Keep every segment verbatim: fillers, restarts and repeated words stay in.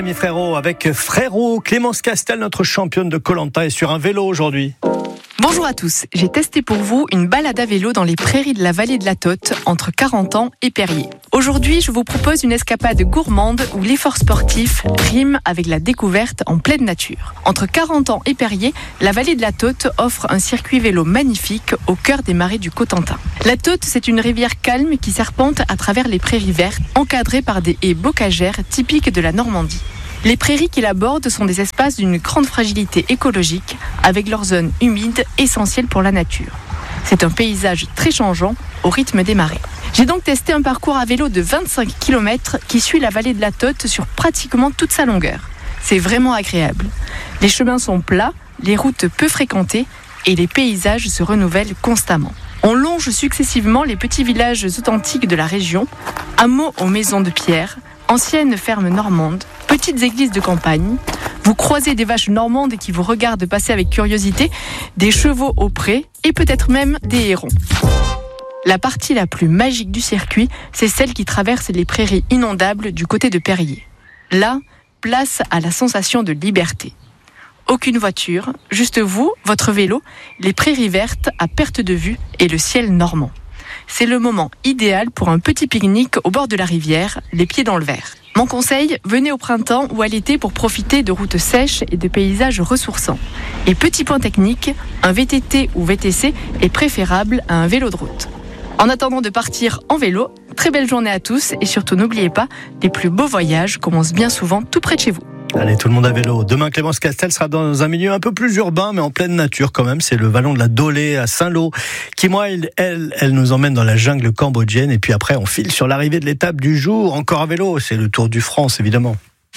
Mes Frérot, avec Frérot, Clémence Castel, notre championne de Koh-Lanta, est sur un vélo aujourd'hui. Bonjour à tous, j'ai testé pour vous une balade à vélo dans les prairies de la vallée de la Tote, entre Carentan et Périer. Aujourd'hui, je vous propose une escapade gourmande où l'effort sportif rime avec la découverte en pleine nature. Entre Carentan et Périer, la vallée de la Tote offre un circuit vélo magnifique au cœur des marais du Cotentin. La Tote, c'est une rivière calme qui serpente à travers les prairies vertes, encadrées par des haies bocagères typiques de la Normandie. Les prairies qui l'abordent sont des espaces d'une grande fragilité écologique, avec leurs zones humides essentielles pour la nature. C'est un paysage très changeant au rythme des marées. J'ai donc testé un parcours à vélo de vingt-cinq kilomètres qui suit la vallée de la Tote sur pratiquement toute sa longueur. C'est vraiment agréable. Les chemins sont plats, les routes peu fréquentées et les paysages se renouvellent constamment. On longe successivement les petits villages authentiques de la région, hameaux aux maisons de pierre, anciennes fermes normandes, petites églises de campagne. Vous croisez des vaches normandes qui vous regardent passer avec curiosité, des chevaux au pré et peut-être même des hérons. La partie la plus magique du circuit, c'est celle qui traverse les prairies inondables du côté de Périer. Là, place à la sensation de liberté. Aucune voiture, juste vous, votre vélo, les prairies vertes à perte de vue et le ciel normand. C'est le moment idéal pour un petit pique-nique au bord de la rivière, les pieds dans le verre. Mon conseil, venez au printemps ou à l'été pour profiter de routes sèches et de paysages ressourçants. Et petit point technique, un V T T ou V T C est préférable à un vélo de route. En attendant de partir en vélo, très belle journée à tous et surtout n'oubliez pas, les plus beaux voyages commencent bien souvent tout près de chez vous. Allez, tout le monde à vélo. Demain, Clémence Castel sera dans un milieu un peu plus urbain, mais en pleine nature quand même. C'est le vallon de la Dolée à Saint-Lô. Qui, moi, elle, elle nous emmène dans la jungle cambodgienne. Et puis après, on file sur l'arrivée de l'étape du jour. Encore à vélo. C'est le Tour du France, évidemment.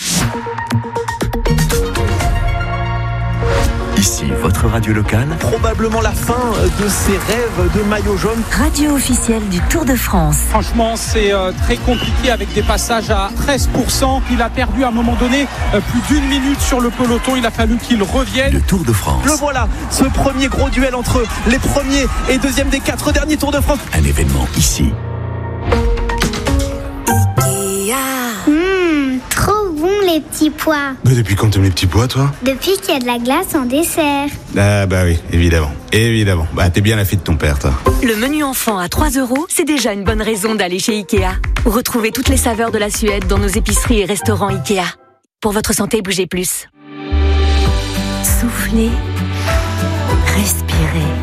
Ici, votre radio locale. Probablement la fin de ses rêves de maillot jaune. Radio officielle du Tour de France. Franchement, c'est euh, très compliqué avec des passages à treize pour cent. Il a perdu à un moment donné euh, plus d'une minute sur le peloton. Il a fallu qu'il revienne. Le Tour de France. Le voilà, ce premier gros duel entre les premiers et deuxièmes des quatre derniers Tours de France. Un événement ici. Mmh, trop bon les petits pois. Mais depuis quand t'aimes les petits pois, toi? Depuis qu'il y a de la glace en dessert. Ah bah oui, évidemment. Évidemment. Bah t'es bien la fille de ton père, toi. Le menu enfant à trois euros, c'est déjà une bonne raison d'aller chez Ikea. Retrouvez toutes les saveurs de la Suède dans nos épiceries et restaurants Ikea. Pour votre santé, bougez plus. Soufflez. Respirez.